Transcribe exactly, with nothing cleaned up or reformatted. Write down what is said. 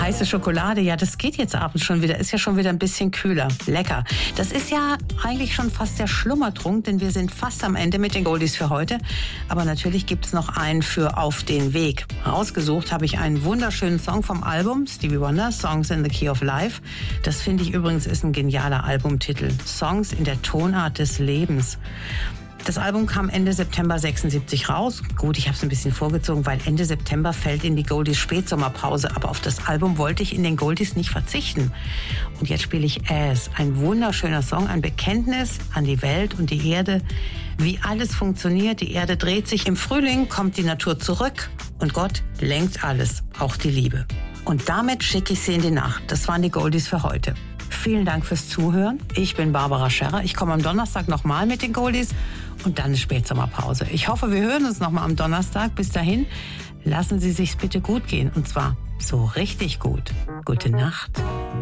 Heiße Schokolade, ja, das geht jetzt abends schon wieder. Ist ja schon wieder ein bisschen kühler. Lecker. Das ist ja eigentlich schon fast der Schlummertrunk, denn wir sind fast am Ende mit den Goldies für heute. Aber natürlich gibt's noch einen für Auf den Weg. Rausgesucht habe ich einen wunderschönen Song vom Album Stevie Wonder, Songs in the Key of Life. Das finde ich übrigens ist ein genialer Albumtitel. Songs in der Tonart des Lebens. Das Album kam Ende September sechsundsiebzig raus. Gut, ich habe es ein bisschen vorgezogen, weil Ende September fällt in die Goldies Spätsommerpause. Aber auf das Album wollte ich in den Goldies nicht verzichten. Und jetzt spiele ich As. Ein wunderschöner Song, ein Bekenntnis an die Welt und die Erde. Wie alles funktioniert, die Erde dreht sich. Im Frühling kommt die Natur zurück und Gott lenkt alles, auch die Liebe. Und damit schicke ich sie in die Nacht. Das waren die Goldies für heute. Vielen Dank fürs Zuhören. Ich bin Barbara Scherrer. Ich komme am Donnerstag nochmal mit den Goldies und dann eine Spätsommerpause. Ich hoffe, wir hören uns nochmal am Donnerstag. Bis dahin, lassen Sie sich's bitte gut gehen. Und zwar so richtig gut. Gute Nacht.